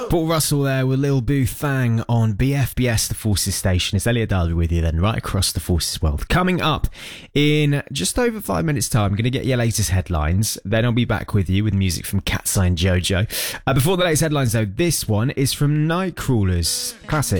Paul Russell there with Lil Boo Thang on BFBS, the Forces Station. It's Elliot Darby with you then, right across the Forces world. Coming up in just over 5 minutes' time, I'm going to get your latest headlines. Then I'll be back with you with music from Cat's Eye and Jojo. Before the latest headlines, though, this one is from Nightcrawlers. Classic.